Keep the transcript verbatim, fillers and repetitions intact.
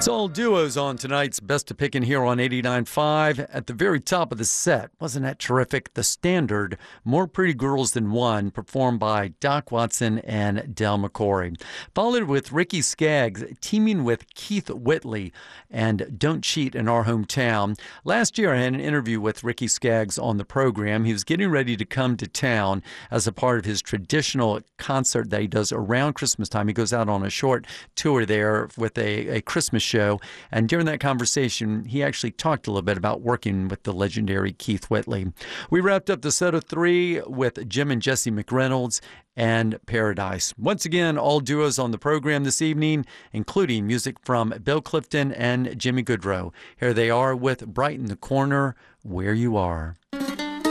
Soul duos on tonight's Best of Pickin' here on eighty-nine point five. At the very top of the set, wasn't that terrific? The standard, More Pretty Girls Than One, performed by Doc Watson and Del McCoury. Followed with Ricky Skaggs teaming with Keith Whitley and Don't Cheat in Our Hometown. Last year, I had an interview with Ricky Skaggs on the program. He was getting ready to come to town as a part of his traditional concert that he does around Christmas time. He goes out on a short tour there with a, a Christmas show. And during that conversation, he actually talked a little bit about working with the legendary Keith Whitley. We wrapped up the set of three with Jim and Jesse McReynolds and Paradise. Once again, all duos on the program this evening, including music from Bill Clifton and Jimmy Goodrow. Here they are with Brighten the Corner, Where You Are.